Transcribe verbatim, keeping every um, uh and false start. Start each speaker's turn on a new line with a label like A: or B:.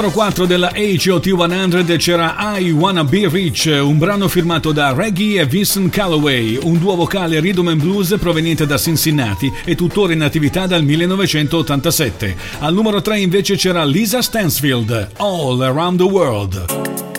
A: Numero quattro della H O T cento c'era I Wanna Be Rich, un brano firmato da Reggie e Vincent Calloway, un duo vocale rhythm and blues proveniente da Cincinnati e tuttora in attività dal millenovecentottantasette. Al numero tre invece c'era Lisa Stansfield, All Around the World.